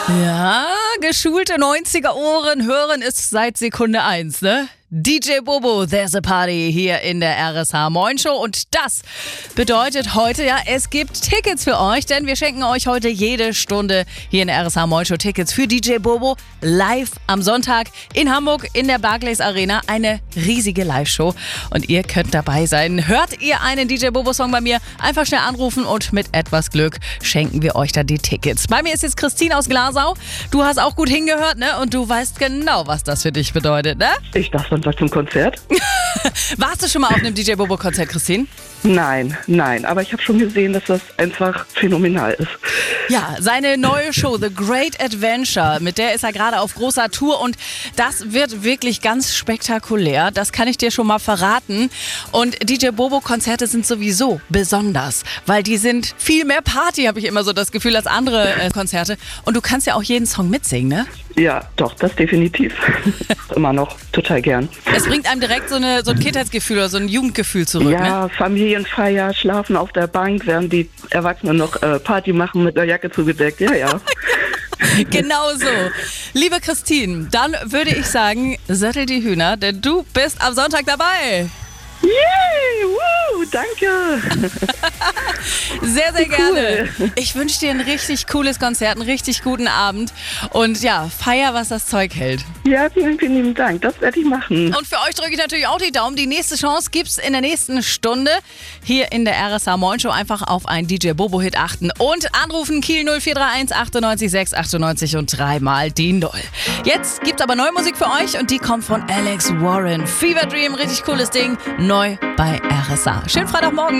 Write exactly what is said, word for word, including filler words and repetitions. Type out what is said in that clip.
Ja, geschulte neunziger-Ohren hören es seit Sekunde eins, ne? D J Bobo, There's a Party hier in der R S H Moin Show. Und das bedeutet heute, ja, es gibt Tickets für euch, denn wir schenken euch heute jede Stunde hier in der R S H Moin Show Tickets für D J Bobo live am Sonntag in Hamburg in der Barclays Arena. Eine riesige Live-Show und ihr könnt dabei sein. Hört ihr einen D J Bobo-Song bei mir? Einfach schnell anrufen und mit etwas Glück schenken wir euch dann die Tickets. Bei mir ist jetzt Christine aus Glasau. Du hast auch gut hingehört, ne? Und du weißt genau, was das für dich bedeutet, ne? Ich dachte, Sonntag zum Konzert? Warst du schon mal auf einem D J Bobo-Konzert, Christine? Nein, nein. Aber ich habe schon gesehen, dass das einfach phänomenal ist. Ja, seine neue Show, The Great Adventure, mit der ist er gerade auf großer Tour und das wird wirklich ganz spektakulär. Das kann ich dir schon mal verraten. Und D J Bobo-Konzerte sind sowieso besonders, weil die sind viel mehr Party, habe ich immer so das Gefühl, als andere äh, Konzerte. Und du kannst ja auch jeden Song mitsingen, ne? Ja, doch, das definitiv. Immer noch total gern. Es bringt einem direkt so, eine, so ein Kindheitsgefühl oder so ein Jugendgefühl zurück, ja, ne? Familienfeier, schlafen auf der Bank, während die Erwachsenen noch äh, Party machen mit der Jacke zugedeckt. Ja, ja. Genau so. Liebe Christine, dann würde ich sagen, sättel die Hühner, denn du bist am Sonntag dabei. Yay, woo, danke. Sehr, sehr gerne. Cool. Ich wünsche dir ein richtig cooles Konzert, einen richtig guten Abend und ja, feier, was das Zeug hält. Ja, vielen, vielen lieben Dank. Das werde ich machen. Und für euch drücke ich natürlich auch die Daumen. Die nächste Chance gibt's in der nächsten Stunde hier in der R S H Moin Show. Einfach auf einen D J Bobo-Hit achten und anrufen Kiel null vier drei eins achtundneunzig sechs achtundneunzig und dreimal die Null. Jetzt gibt's aber neue Musik für euch und die kommt von Alex Warren. Fever Dream, richtig cooles Ding, neu bei R S H. Schönen Freitagmorgen.